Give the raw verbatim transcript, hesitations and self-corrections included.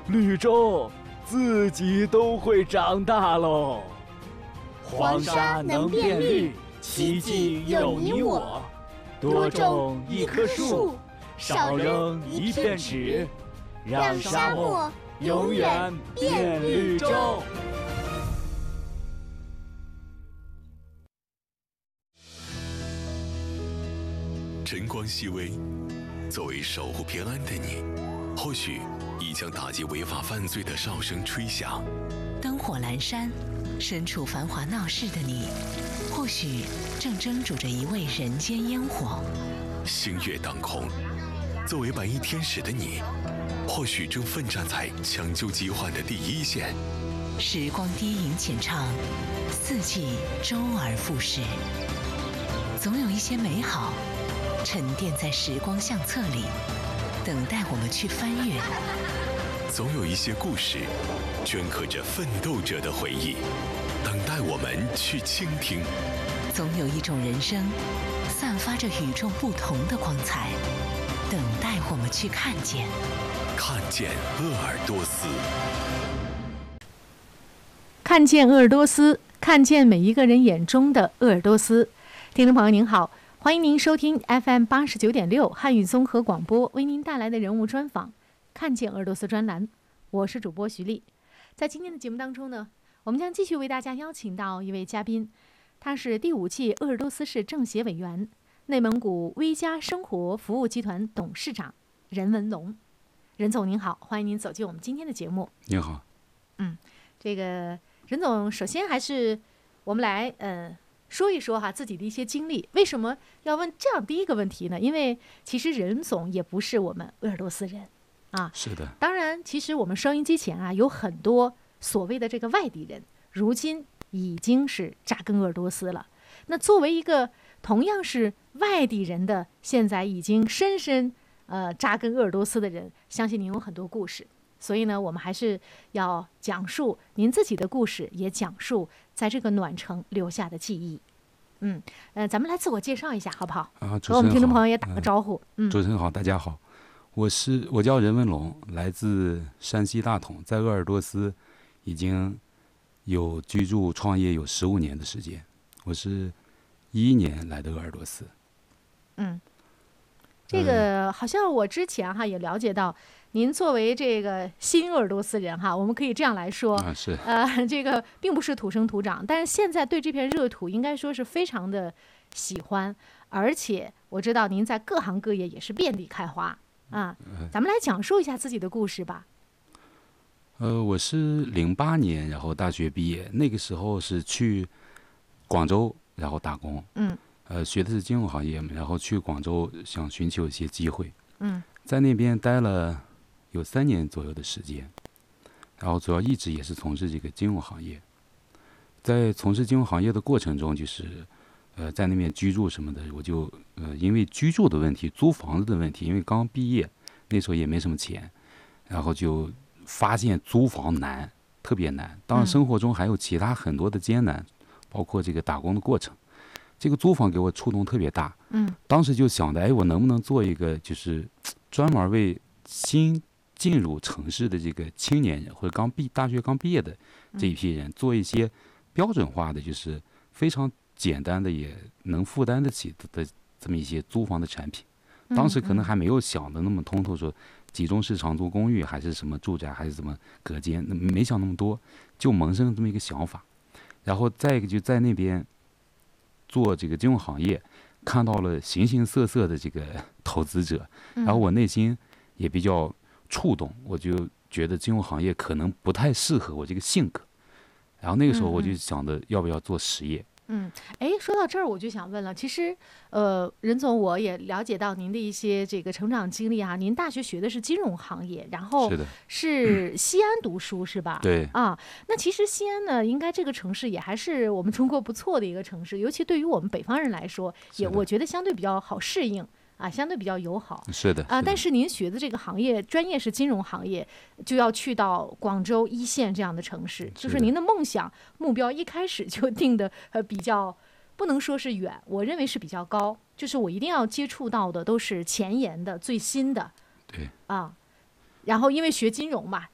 绿洲自己都会长大喽。 黄沙能变绿，奇迹有你我。多种一棵树，少扔一片纸，让沙漠永远变绿洲。 晨光熹微，作为守护平安的你，或许已将打击违法犯罪的哨声吹响。 灯火阑珊，身处繁华闹市的你，或许正蒸煮着一味人间烟火。 星月当空，作为白衣天使的你，或许正奋战在抢救疾患的第一线。 时光低吟浅唱，四季周而复始。总有一些美好沉淀在时光相册里，等待我们去翻阅。 总有一些故事镌刻着奋斗者的回忆，等待我们去倾听。 总有一种人生散发着与众不同的光彩，等待我们去看见。 看见鄂尔多斯， 看见鄂尔多斯，看见每一个人眼中的鄂尔多斯。听众朋友您好，欢迎您收听 F M 八十九点六汉语综合广播为您带来的人物专访《看见鄂尔多斯》专栏，我是主播徐丽。在今天的节目当中呢，我们将继续为大家邀请到一位嘉宾，他是第五届鄂尔多斯市政协委员、内蒙古微家生活服务集团董事长任文龙。任总您好，欢迎您走进我们今天的节目。 您好。 嗯，这个任总，首先还是我们来呃。说一说哈自己的一些经历。为什么要问这样第一个问题呢？因为其实任总也不是我们鄂尔多斯人啊。 是的。 当然，其实我们收音机前啊有很多所谓的这个外地人，如今已经是扎根鄂尔多斯了。那作为一个同样是外地人的，现在已经深深呃扎根鄂尔多斯的人，相信您有很多故事。所以呢，我们还是要讲述您自己的故事，也讲述在这个暖城留下的记忆。嗯，呃，咱们来自我介绍一下，好不好？ 啊， 和我们听众朋友也打个招呼。嗯， 主持人好，大家好，我是我叫任文龙，来自山西大同，在鄂尔多斯已经有居住创业有十五年的时间。我是一一年来的鄂尔多斯。 嗯，这个好像我之前哈也了解到。您作为这个新鄂尔多斯人哈，我们可以这样来说， 啊、是呃，这个并不是土生土长，但是现在对这片热土应该说是非常的喜欢，而且我知道您在各行各业也是遍地开花啊。咱们来讲述一下自己的故事吧。 呃，我是零八年然后大学毕业，那个时候是去广州然后打工， 嗯， 呃，学的是金融行业嘛，然后去广州想寻求一些机会， 嗯， 在那边待了有三年左右的时间，然后主要一直也是从事这个金融行业。在从事金融行业的过程中，就是呃在那边居住什么的，我就呃因为居住的问题、租房子的问题，因为刚毕业那时候也没什么钱，然后就发现租房难，特别难。当然生活中还有其他很多的艰难，包括这个打工的过程。这个租房给我触动特别大， 嗯， 当时就想的，哎，我能不能做一个就是专门为新进入城市的这个青年人或者刚毕大学刚毕业的这一批人，做一些标准化的，就是非常简单的也能负担得起的的这么一些租房的产品。当时可能还没有想的那么通透，说集中式长租公寓还是什么住宅还是怎么隔间，没想那么多，就萌生这么一个想法。然后再一个就在那边做这个金融行业，看到了形形色色的这个投资者，然后我内心也比较触动，我就觉得金融行业可能不太适合我这个性格，然后那个时候我就想着要不要做实业。 嗯，哎，说到这儿我就想问了，其实，呃，任总，我也了解到您的一些这个成长经历啊。您大学学的是金融行业，然后是西安读书是吧？ 对啊，那其实西安呢，应该这个城市也还是我们中国不错的一个城市，尤其对于我们北方人来说，也我觉得相对比较好适应。啊，相对比较友好。 是的啊，但是您学的这个行业专业是金融行业，就要去到广州一线这样的城市，就是您的梦想目标一开始就定的呃比较不能说是远，我认为是比较高，就是我一定要接触到的都是前沿的、最新的。 对啊，然后因为学金融嘛，